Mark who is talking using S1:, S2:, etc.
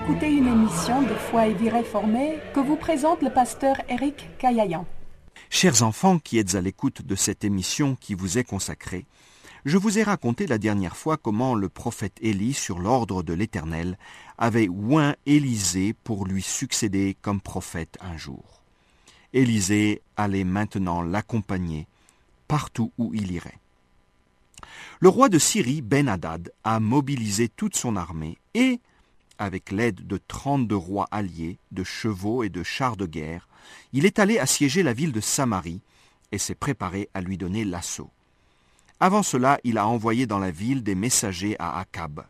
S1: écouter une émission de Foi et Vie réformée que vous présente le pasteur Éric Caillayan.
S2: Chers enfants qui êtes à l'écoute de cette émission qui vous est consacrée, je vous ai raconté la dernière fois comment le prophète Élie, sur l'ordre de l'Éternel, avait oint Élisée pour lui succéder comme prophète un jour. Élisée allait maintenant l'accompagner partout où il irait. Le roi de Syrie, Ben-Hadad, a mobilisé toute son armée et, avec l'aide de 32 rois alliés, de chevaux et de chars de guerre, il est allé assiéger la ville de Samarie et s'est préparé à lui donner l'assaut. Avant cela, il a envoyé dans la ville des messagers à Akab